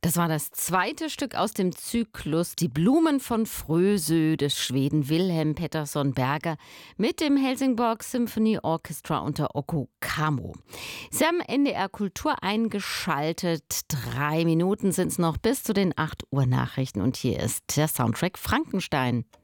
Das war das zweite Stück aus dem Zyklus Die Blumen von Frösö des Schweden Wilhelm Pettersson Berger mit dem Helsingborg Symphony Orchestra unter Okko Kamo. Sie haben NDR Kultur eingeschaltet. 3 Minuten sind es noch bis zu den 8 Uhr Nachrichten und hier ist der Soundtrack Frankenstein.